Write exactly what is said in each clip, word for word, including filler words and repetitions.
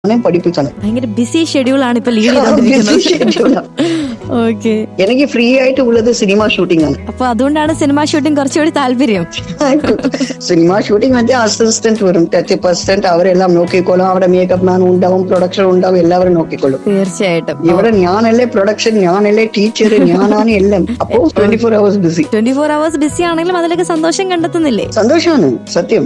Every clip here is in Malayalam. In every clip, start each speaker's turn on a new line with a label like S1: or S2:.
S1: പഠിപ്പിക്കണം.
S2: ഭയങ്കര ബിസി ഷെഡ്യൂൾ ആണ് ഇപ്പൊ ലീഡ് ചെയ്തോണ്ടിരിക്കുന്നത്. ഓക്കെ,
S1: എനിക്ക് ഫ്രീ ആയിട്ട് ഉള്ളത് സിനിമ ഷൂട്ടിംഗ് ആണ്.
S2: അപ്പൊ അതുകൊണ്ടാണ് സിനിമ ഷൂട്ടിംഗ് കുറച്ചുകൂടി താല്പര്യം.
S1: സിനിമ ഷൂട്ടിംഗ് മറ്റേ അസിസ്റ്റന്റ് വരും, ടച്ചപ്പ് അസിസ്റ്റന്റ്, അവരെല്ലാം നോക്കിക്കോളും. അവിടെ മേക്കപ്പ് മാൻ ഉണ്ടാവും, പ്രൊഡക്ഷൻ ഉണ്ടാവും, എല്ലാവരും നോക്കിക്കോളും.
S2: തീർച്ചയായിട്ടും.
S1: ഇവിടെ ഞാനല്ലേ പ്രൊഡക്ഷൻ, ഞാനല്ലേ ടീച്ചർ, ഞാനാണ് എല്ലാം. അപ്പോ twenty four hours BC.
S2: Twenty four hours BC ആണെങ്കിലും അതിലൊക്കെ സന്തോഷം കണ്ടെത്തുന്നില്ലേ?
S1: സന്തോഷമാണ്, സത്യം.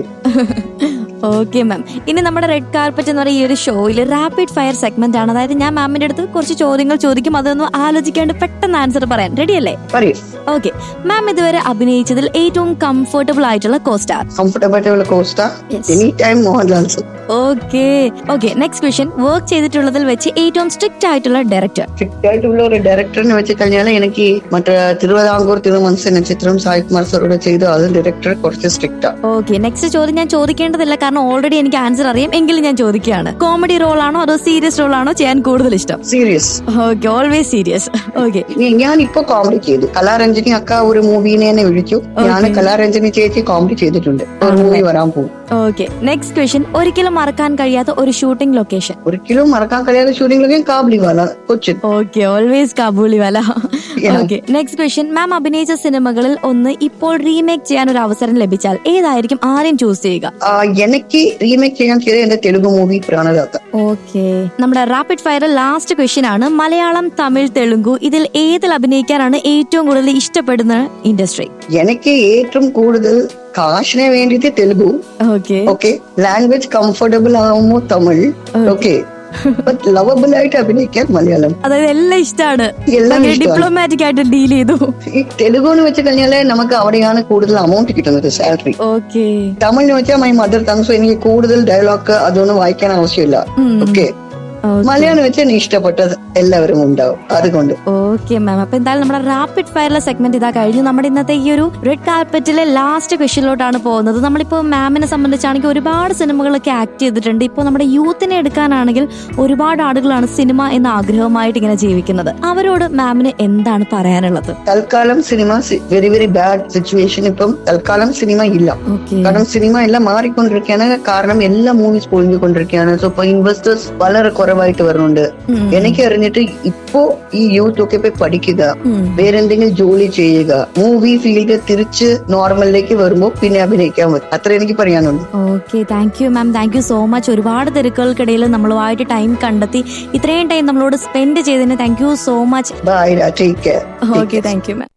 S2: ഓക്കെ മാം, ഇനി നമ്മുടെ റെഡ് കാർപ്പറ്റ് എന്ന് പറയുന്ന ഈ ഒരു ഷോയിൽ റാപ്പിഡ് ഫയർ സെഗ്മെന്റ് ആണ്. അതായത് ഞാൻ മാമിന്റെ അടുത്ത് കുറച്ച് ചോദ്യങ്ങൾ ചോദിക്കും, അതൊന്നും ആലോചിക്കാണ്ട് പെട്ടെന്ന് ആൻസർ പറയാൻ. റെഡി അല്ലേ? ഓക്കെ മാം, ഇതുവരെ അഭിനയിച്ചതിൽ ഏറ്റവും കംഫർട്ടബിൾ ആയിട്ടുള്ള CoStar?
S1: Comfortable CoStar any time Mohanlal sir.
S2: Okay okay next question, work ചെയ്തിട്ടുള്ളതിൽ വെച്ച് ഏറ്റവും സ്ട്രിക്റ്റ് ആയിട്ടുള്ള ഡയറക്ടർ?
S1: സ്ട്രിക്റ്റ് ആയിട്ടുള്ള ഒരു ഡയറക്ടറിനെ വെച്ച് കഴിഞ്ഞാൽ എനിക്ക് മറ്റേ തിരുവിതാംകൂർ തിരുമനസ് നക്ഷത്രം സായികുമാർ സാറോട് ചെയ്തു. അത് ഡയറക്ടർ കുറച്ച് സ്ട്രിക്റ്റ് ആണ്.
S2: ഓക്കെ, നെക്സ്റ്റ് ചോദ്യം ഞാൻ ചോദിക്കേണ്ടതില്ല, കാരണം ഓൾറെഡി എനിക്ക് ആൻസർ അറിയാം. എങ്കിലും ഞാൻ ചോദിക്കുകയാണ്, കോമഡി റോൾ ആണോ അതോ സീരിയസ് റോൾ ആണോ ചെയ്യാൻ കൂടുതൽ ഇഷ്ടം?
S1: Serious.
S2: Okay, always serious. Okay,
S1: ഞാൻ ഇപ്പൊ കോമഡി ചെയ്തു. കലാരഞ്ജനി അക്ക ഒരു മൂവിനെ തന്നെ വിളിച്ചു. ഞാൻ കലാരഞ്ജനി ചേച്ചി കോമഡി ചെയ്തിട്ടുണ്ട്. ഒരു മൂവി വരാൻ പോകും.
S2: ഓക്കെ, നെക്സ്റ്റ് ക്വസ്റ്റ്യൻ, ഒരിക്കലും മറക്കാൻ കഴിയാത്ത ഒരു ഷൂട്ടിംഗ് ലൊക്കേഷൻ?
S1: ഒരിക്കലും മറക്കാൻ കഴിയാത്ത shooting location Kabuliwala, Cochin.
S2: Okay, always Kabuliwala. Okay, next question, മാം അഭിനയിച്ച സിനിമകളിൽ ഒന്ന് ഇപ്പോൾ റീമേക്ക് ചെയ്യാൻ ഒരു അവസരം ലഭിച്ചാൽ ഏതായിരിക്കും ആദ്യം ചൂസ് ചെയ്യുക?
S1: എനിക്ക് റീമേക്ക് ചെയ്യാൻ ചെയ്ത എന്റെ തെലുഗു മൂവി പ്രാണദാത്ത.
S2: ഓക്കെ, നമ്മുടെ റാപ്പിഡ് ഫയർ ലാസ്റ്റ് ക്വസ്റ്റ്യൻ ആണ്. മലയാളം, തമിഴ്, തെലുങ്കു ഇതിൽ ഏതിൽ അഭിനയിക്കാനാണ് ഏറ്റവും കൂടുതൽ ഇഷ്ടപ്പെടുന്ന ഇൻഡസ്ട്രി?
S1: എനിക്ക് ഏറ്റവും കൂടുതൽ കാശിനെ വേണ്ടിയിട്ട് Telugu.
S2: Okay
S1: okay, language comfortable ആവുമ്പോ തമിഴ്. ഓക്കെ, ലവബിൾ ആയിട്ട് അഭിനയിക്കാൻ മലയാളം.
S2: അതായത് എല്ലാം ഇഷ്ടമാണ്,
S1: എല്ലാം
S2: ഡിപ്ലോമാറ്റിക് ആയിട്ട് ഡീൽ ചെയ്തു.
S1: ഈ തെലുഗു എന്ന് വെച്ച് കഴിഞ്ഞാല് നമുക്ക് അവിടെയാണ് കൂടുതൽ എമൗണ്ട് കിട്ടുന്നത്, സാലറി.
S2: ഓക്കെ,
S1: തമിഴ് എന്ന് വെച്ചാൽ മൈ മദർ ടങ്, സോ എനിക്ക് കൂടുതൽ ഡയലോഗ് അതൊന്നും വായിക്കാൻ ആവശ്യമില്ല. ഓക്കെ, മലയാളം വെച്ച് എനിക്ക് ഇഷ്ടപ്പെട്ടത് എല്ലാവരും ഉണ്ടാവും, അതുകൊണ്ട്.
S2: ഓക്കെ മാം, അപ്പൊ എന്തായാലും നമ്മുടെ റാപ്പിഡ് ഫയറിലെ സെഗ്മെന്റ് ഇതാ കഴിഞ്ഞു. നമ്മുടെ ഇന്നത്തെ ഈ ഒരു റെഡ് കാർപ്പറ്റിലെ ലാസ്റ്റ് ക്വസ്റ്റ്യനിലോട്ടാണ് പോകുന്നത്. നമ്മളിപ്പോ മാമിനെ സംബന്ധിച്ചാണെങ്കിൽ ഒരുപാട് സിനിമകളൊക്കെ ആക്ട് ചെയ്തിട്ടുണ്ട്. ഇപ്പൊ നമ്മുടെ യൂത്തിനെ എടുക്കാനാണെങ്കിൽ ഒരുപാട് ആളുകളാണ് സിനിമ എന്ന ആഗ്രഹമായിട്ട് ഇങ്ങനെ ജീവിക്കുന്നത്. അവരോട് മാമിന് എന്താണ് പറയാനുള്ളത്?
S1: തൽക്കാലം cinema very very bad situation. ഇപ്പം തൽക്കാലം സിനിമ ഇല്ല, കാരണം സിനിമ എല്ലാം മാറിക്കൊണ്ടിരിക്കുകയാണ്. കാരണം എല്ലാ മൂവീസ് പൊളിഞ്ഞുകൊണ്ടിരിക്കുകയാണ്. സോ ഇപ്പൊ ഇൻവെസ്റ്റേഴ്സ് വളരെ കുറവായിട്ട് വരുന്നുണ്ട്. എനിക്ക് അറിഞ്ഞിട്ട് ഇപ്പോ ഈ യൂത്ത് ഒക്കെ പോയി പഠിക്കുക, വേറെന്തെങ്കിലും ജോലി ചെയ്യുക, മൂവി ഫീൽഡ് തിരിച്ച് നോർമലിലേക്ക് വരുമ്പോ പിന്നെ അഭിനയിക്കാൻ പറ്റും. അത്ര എനിക്ക് പറയാനുണ്ട്.
S2: Okay, thank you ma'am, thank you so much. ഒരുപാട് തിരക്കുകൾക്കിടയിൽ നമ്മളുമായിട്ട് ടൈം കണ്ടെത്തി ഇത്രയും ടൈം നമ്മളോട് സ്പെൻഡ് ചെയ്തതിന് thank you so much.
S1: By, take care.
S2: Okay, thank you ma'am.